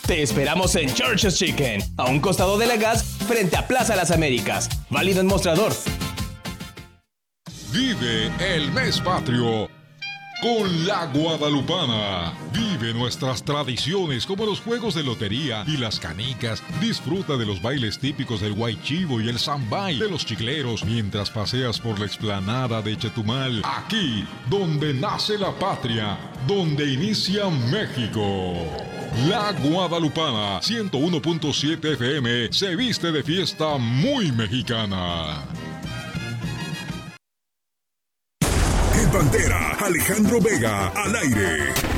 Te esperamos en Church's Chicken, a un costado de la gas, frente a Plaza Las Américas. Válido en mostrador. Vive el mes patrio con la Guadalupana. Vive nuestras tradiciones como los juegos de lotería y las canicas. Disfruta de los bailes típicos del Guaychivo y el Zambay, de los chicleros, mientras paseas por la explanada de Chetumal. Aquí, donde nace la patria, donde inicia México. La Guadalupana, 101.7 FM, se viste de fiesta muy mexicana. En Pantera, Alejandro Vega, al aire.